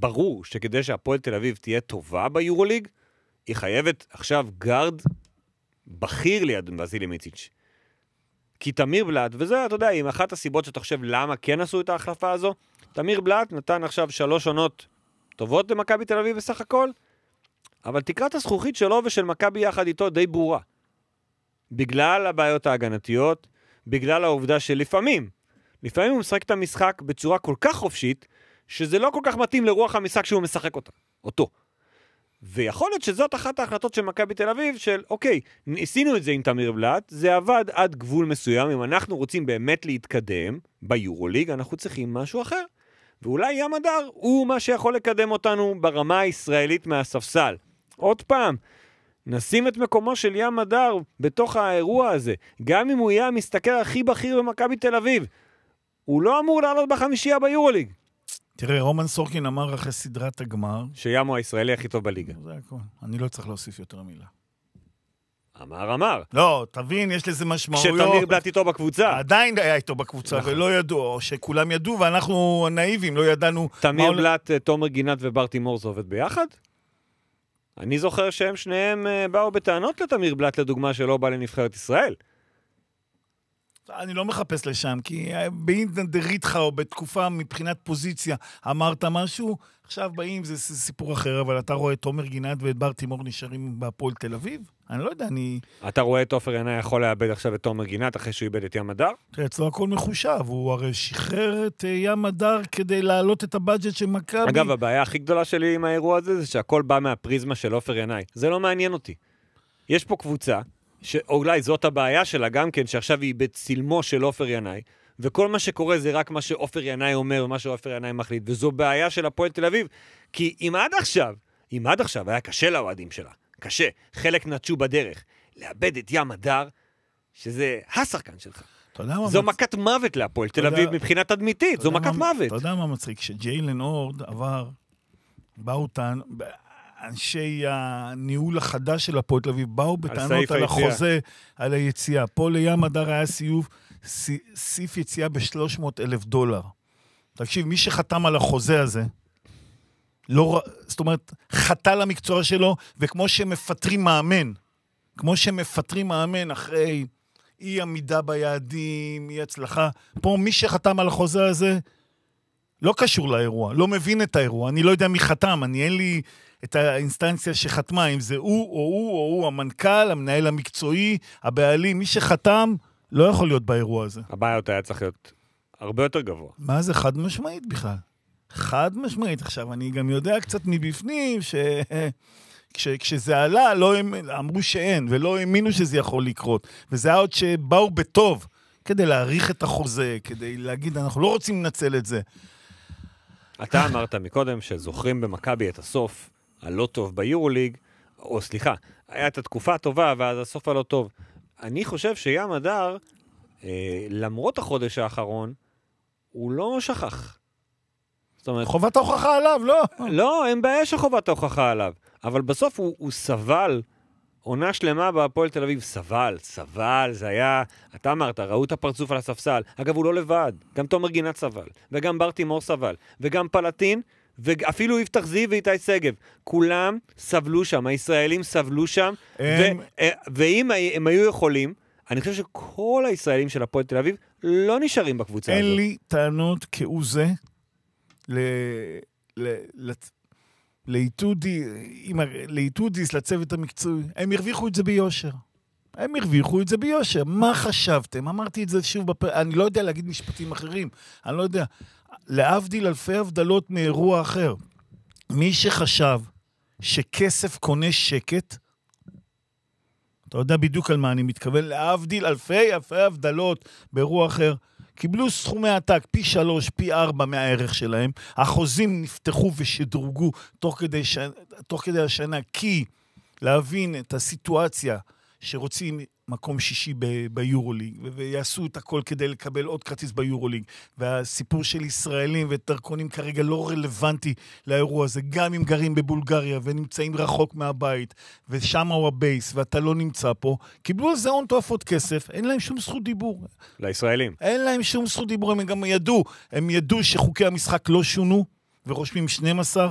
ברור שכדי שהפועל תל אביב תהיה טובה ביורוליג, היא חייבת עכשיו גארד בכיר ליד בזילי מיציץ'. כי תמיר בלאט, וזה, אתה יודע, עם אחת הסיבות שאתה חושב למה כן עשו את ההחלפה הזו, תמיר בלאט נתן עכשיו 3 עונות טובות למכבי תל אביב בסך הכל, אבל תקרת הזכוכית שלו ושל מכבי יחד איתו די ברורה. בגלל הבעיות ההגנתיות, בגלל העובדה שלפעמים הוא משחק את המשחק בצורה כל כך חופשית, שזה לא כל כך מתאים לרוח המשחק שהוא משחק אותו. ויכול להיות שזאת אחת ההחלטות של מכבי תל אביב, של אוקיי, ניסינו את זה עם תמיר בלאט, זה עבד עד גבול מסוים, אם אנחנו רוצים באמת להתקדם ביורוליג, אנחנו צריכים משהו אחר. ואולי ים הדר הוא מה שיכול לקדם אותנו ברמה הישראלית מהספסל. עוד פעם, נשים את מקומו של ים הדר בתוך האירוע הזה, גם אם הוא יהיה המשתכר הכי בכיר במכבי תל אביב, הוא לא אמור לעלות בחמישייה ביורוליג. תראה, רומן סורקין אמר אחרי סדרת הגמר, שים הוא הישראלי הכי טוב בליגה. זה הכל. אני לא צריך להוסיף יותר מילה. אמר. לא, תבין, יש לזה משמעויות. כשתמיר בלאט איתו בקבוצה. עדיין היה איתו בקבוצה, ולא ידעו, או שכולם ידעו, ואנחנו נאיבים, לא ידענו... תמיר בלאט, תומר גינת וברטי מורס עובד ביחד? אני זוכר שהם שניהם באו בטענות לתמיר בלאט, לדוגמה שלא בא לנבחרת ישראל. אני לא מחפש לשם, כי באינטרנט דריתך או בתקופה מבחינת פוזיציה אמרת משהו, עכשיו באים, זה סיפור אחר, אבל אתה רואה את תומר גינת ואת ברטי מור נשארים בהפועל תל אביב? אני לא יודע, אתה רואה את עופר ינאי יכול לאבד עכשיו את תומר גינת אחרי שהוא איבד את ים הדר? תראה, אצלו הכל מחושב, הוא הרי שחרר את ים הדר כדי להעלות את הבאג'ט של מכבי. אגב, הבעיה הכי גדולה שלי עם האירוע הזה, זה שהכל בא מהפריזמה של עופר ינאי. זה לא מעניין אותי. יש פה קבוצה, שאולי זאת הבעיה שלה גם כן, שעכשיו היא בצלמו של עופר ינאי, וכל מה שקורה זה רק מה שעופר ינאי אומר, ומה שעופר ינאי מחליט, וזו בעיה של הפועל תל אביב, כי אם עד עכשיו היה קשה לאוהדים שלה, קשה, חלק נטשו בדרך, לאבד את ים הדר, שזה השחקן שלך. זו מכת מוות להפועל תל אביב מבחינת תדמיתית, זו מכת מוות. אתה יודע מה מצחיק? כשג'יילן הורד עבר, באו אותן... אנשי הניהול החדש של הפועל תל אביב באו בטענות על החוזה, על היציאה. פה לים הדר היה סיף יציאה $300,000. תקשיב, מי שחתם על החוזה הזה, לא, זאת אומרת, חטא למקצוע שלו, וכמו שמפטרים מאמן אחרי אי עמידה ביעדים, אי הצלחה, פה מי שחתם על החוזה הזה, לא קשור לאירוע, לא מבין את האירוע, אני לא יודע מי חתם, אין לי את האינסטנציה שחתמה, אם זה הוא, המנכ"ל, המנהל המקצועי, הבעלים, מי שחתם, לא יכול להיות באירוע הזה. הבעיות היה צריך להיות הרבה יותר גבוה. מה זה חד משמעית בכלל? חד משמעית. עכשיו, אני גם יודע קצת מבפנים, כשזה עלה, אמרו שאין, ולא האמינו שזה יכול לקרות, וזה היה עוד שבאו בטוב, כדי להעריך את החוזה, כדי להגיד, אנחנו לא רוצים לנצל את זה. אתה אמרת מקודם שזוכרים במכבי את הסוף הלא טוב ביורוליג, או סליחה, היה את התקופה הטובה ואז הסוף הלא טוב. אני חושב שים הדר, למרות החודש האחרון, הוא לא שכח. זאת אומרת, חובת ההוכחה עליו, לא? לא, אין בעיה שחובת ההוכחה עליו. אבל בסוף הוא סבל, עונה שלמה בהפועל תל אביב, סבל, זה היה, אתה אמרת, ראו את הפרצוף על הספסל. אגב, הוא לא לבד, גם תומר גינת סבל, וגם ברטי מור סבל, וגם פלטין, ואפילו יפתח זיו ואיתי סגב. כולם סבלו שם, הישראלים סבלו שם, ואם הם היו יכולים, אני חושב שכל הישראלים של הפועל תל אביב לא נשארים בקבוצה הזאת. אין לי טענות כעוזה לאיתודיס, לצוות המקצועי. הם הרוויחו את זה ביושר. מה חשבתם? אמרתי את זה שוב, אני לא יודע להגיד משפטים אחרים. אני לא יודע. להבדיל אלפי הבדלות מאירוע אחר. מי שחשב שכסף קונה שקט, אתה יודע בדיוק על מה אני מתכוון, להבדיל אלפי הבדלות באירוע אחר, קיבלו סכומי עתק פי 3, פי 4 מהערך שלהם, החוזים נפתחו ושדרוגו תוך כדי השנה, כי להבין את הסיטואציה שרוצים מקום שישי ביורוליג, ויעשו את הכל כדי לקבל עוד כרטיס ביורוליג, והסיפור של ישראלים ודרכונים כרגע לא רלוונטי לאירוע הזה, גם אם גרים בבולגריה ונמצאים רחוק מהבית, ושם הוא הבייס, ואתה לא נמצא פה, קיבלו על זה הון תועפות כסף, אין להם שום זכות דיבור. לישראלים. אין להם שום זכות דיבור, הם גם ידעו שחוקי המשחק לא שונו, ורושמים 12,